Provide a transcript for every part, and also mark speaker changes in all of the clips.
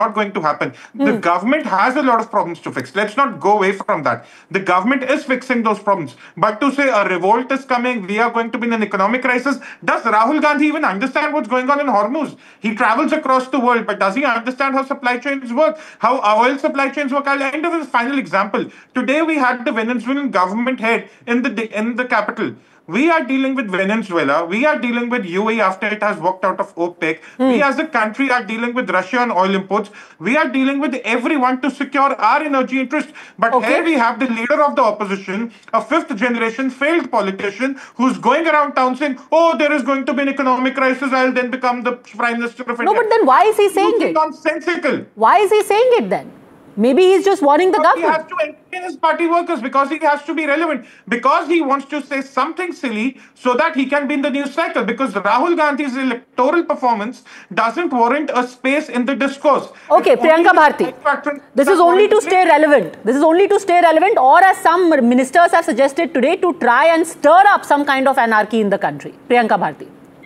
Speaker 1: not going to happen. The government has a lot of problems to fix. Let's not go away from that. The government is fixing those problems. But to say a revolt is coming, we are going to be in an economic crisis, does Rahul Gandhi even understand what's going on in Hormuz? He travels across the world, but does he understand how supply chains work, how oil supply chains work? I'll end with this final example. Today we had the Venezuelan government head in the capital. We are dealing with Venezuela. We are dealing with UAE after it has walked out of OPEC. We as a country are dealing with Russia on oil imports. We are dealing with everyone to secure our energy interest. But here we have the leader of the opposition, a fifth generation failed politician who's going around town saying, oh, there is going to be an economic crisis. I'll then become the Prime Minister of India.
Speaker 2: No, but then why is he saying it?
Speaker 1: Nonsensical.
Speaker 2: Why is he saying it then? Maybe he's just warning the government.
Speaker 1: He has to entertain his party workers because he has to be relevant. Because he wants to say something silly so that he can be in the news cycle. Because Rahul Gandhi's electoral performance doesn't warrant a space in the discourse.
Speaker 2: Okay, Priyanka Bharti, this is only to stay relevant. This is only to stay relevant, or as some ministers have suggested today, to try and stir up some kind of anarchy in the country. Priyanka Bharti.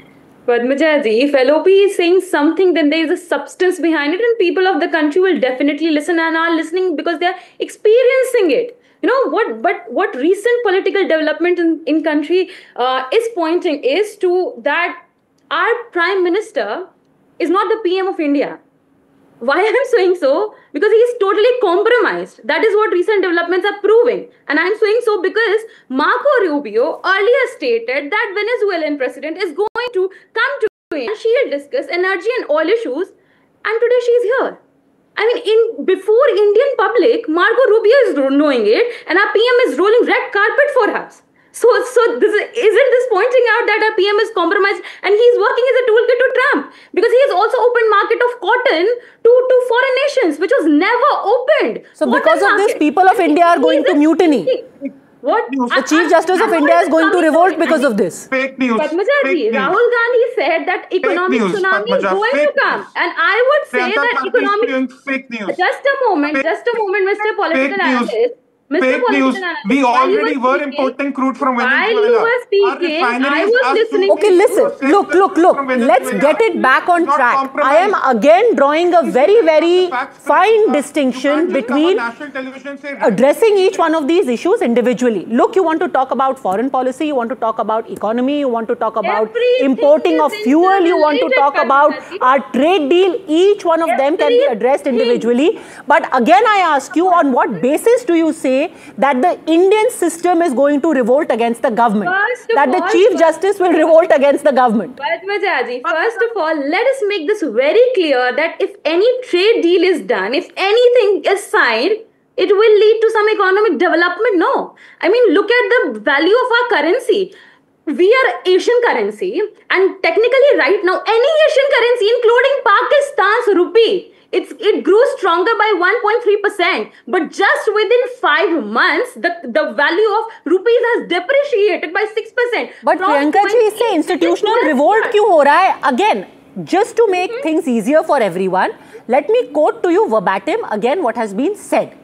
Speaker 3: Padmaja ji, if LOP is saying something, then there is a substance behind it, and people of the country will definitely listen and are listening because they are experiencing it. You know what recent political development in country is pointing is to that our Prime Minister is not the PM of India. Why I am saying so? Because he is totally compromised. That is what recent developments are proving. And I am saying so because Marco Rubio earlier stated that Venezuelan president is going to come to India and she'll discuss energy and oil issues. And today she is here. I mean, before Indian public, Marco Rubio is knowing it, and our PM is rolling red carpet for us. So isn't this pointing out that our PM is compromised and he's working as a toolkit to Trump? Because he has also opened market of cotton to foreign nations, which was never opened.
Speaker 2: So because of this, people of India are going to mutiny.
Speaker 3: What?
Speaker 2: The Chief Justice of India is going to revolt because of this.
Speaker 1: Fake news.
Speaker 3: Padmaja-ji, Rahul Gandhi said that economic tsunami is going to come. And I would say that economic...
Speaker 1: Fake news.
Speaker 3: Just a moment, Mr. Political Analyst.
Speaker 1: Fake news. We already were importing crude from Venezuela.
Speaker 3: While you were speaking, I was listening.
Speaker 2: Okay, listen. Look. Let's get it back on track. I am again drawing a very, very fine distinction between addressing each one of these issues individually. Look, you want to talk about foreign policy, you want to talk about economy, you want to talk about importing of fuel, you want to talk about our trade deal. Each one of them can be addressed individually. But again, I ask you, on what basis do you say that the Indian system is going to revolt against the government, that the Chief Justice will revolt against the government?
Speaker 3: Padmaja-ji, first of all, let us make this very clear that if any trade deal is done, if anything is signed, it will lead to some economic development. No. I mean, look at the value of our currency. We are Asian currency, and technically right now, any Asian currency, including Pakistan's rupee, it grew stronger by 1.3%, but just within 5 months, the value of rupees has depreciated by 6%.
Speaker 2: But Priyanka ji, इससे institutional revolt क्यों हो रहा है? Again, just to make things easier for everyone, let me quote to you verbatim again what has been said.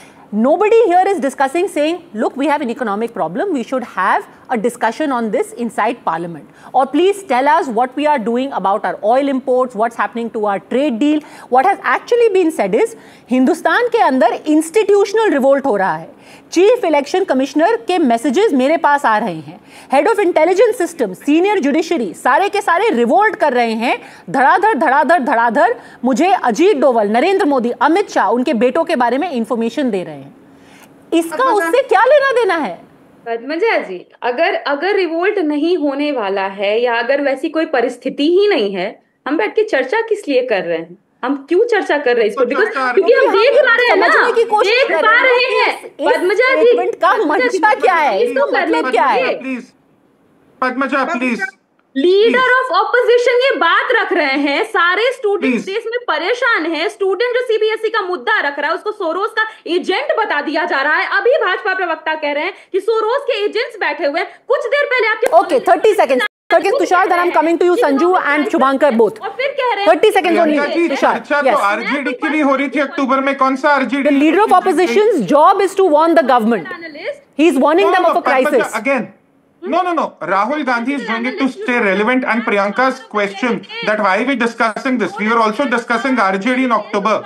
Speaker 2: Nobody here is discussing saying, look, we have an economic problem, we should have a discussion on this inside Parliament. Or please tell us what we are doing about our oil imports, what's happening to our trade deal. What has actually been said is, Hindustan के अंदर institutional revolt हो रहा है. Chief election commissioner के messages मेरे पास आ रहे हैं. Head of intelligence system, senior judiciary, सारे के सारे रिवोल्ट कर रहे हैं. धड़ाधड़ मुझे अजीत डोवल, नरेंद्र मोदी, अमित शाह, उनके बेटों के बारे में इंफॉर्मेशन दे रहे हैं. इसका उससे क्या लेना देना है?
Speaker 3: पद्मजा जी, अगर रिवोल्ट नहीं होने वाला है या अगर वैसी कोई परिस्थिति ही नहीं है, हम बैठ के चर्चा किस लिए कर रहे हैं? हम क्यों चर्चा कर रहे हैं इसको? क्योंकि हम देख पा रहे हैं ना, देख पा रहे हैं. पद्मजा जी,
Speaker 2: का मंशा क्या है? इसका मतलब क्या है?
Speaker 1: Padmaja please.
Speaker 3: Leader of opposition ये बात रख रहे हैं, सारे स्टूडेंट्स देश में परेशान हैं. स्टूडेंट जो सीबीएसई का मुद्दा रख रहा है उसको सोरोस का एजेंट बता दिया जा रहा है. अभी भाजपा प्रवक्ता कह रहे हैं कि सोरोस के एजेंट्स बैठे हुए हैं. कुछ देर पहले आपके
Speaker 2: okay 30 seconds. Tushar, then I'm coming to you, Sanju and Shubhankar both. 30 seconds only. Tushar,
Speaker 1: yes. RJD की भी हो रही थी अक्टूबर में. कौन सा RJD?
Speaker 2: The leader of opposition's job is to warn the government. He's warning them of a crisis.
Speaker 1: Again. No. Rahul Gandhi is doing it to stay relevant. And Priyanka's question that why are we discussing this? We were also discussing RJD in October.